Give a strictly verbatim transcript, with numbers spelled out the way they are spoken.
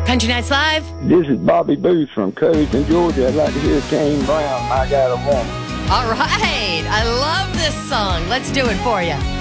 Country Nights Live. This is Bobby Booth from Covington, Georgia. I'd like to hear Kane Brown, I Got a Woman. All right. I love this song. Let's do it for you.